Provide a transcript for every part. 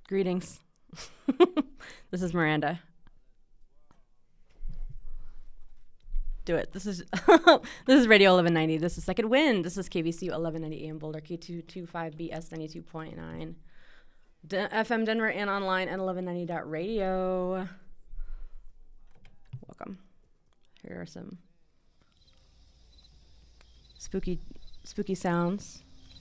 Greetings. This is Miranda. Do it. This is this is Radio 1190. This is Second Wind. This is KVCU 1190 AM Boulder, K225BS 92.9. FM Denver and online at 1190.radio. Welcome. Here are some spooky sounds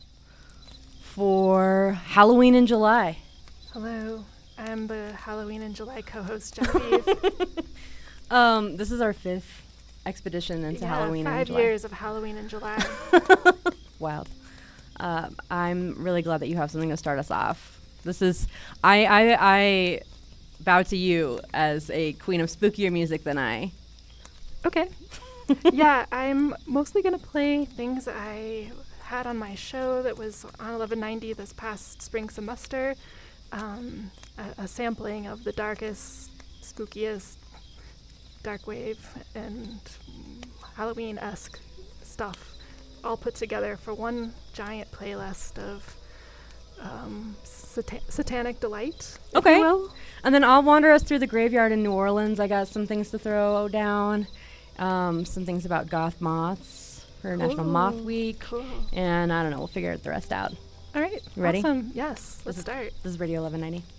for Halloween in July. Hello, I'm the Halloween in July co-host, Genevieve. This is our 5th expedition into Halloween in July. 5 years of Halloween in July. Wild. I'm really glad that you have something to start us off. This is, I bow to you as a queen of spookier music than I. Okay. Yeah, I'm mostly going to play things I had on my show that was on 1190 this past spring semester. A sampling of the darkest, spookiest, dark wave and Halloween-esque stuff all put together for one giant playlist of satanic delight. Okay. If you will. And then I'll wander us through the graveyard in New Orleans. I got some things to throw down. Some things about goth moths for National Moth Week. Cool. And I don't know, we'll figure the rest out. All right. You ready? Awesome. Yes. Let's start. This is Radio 1190.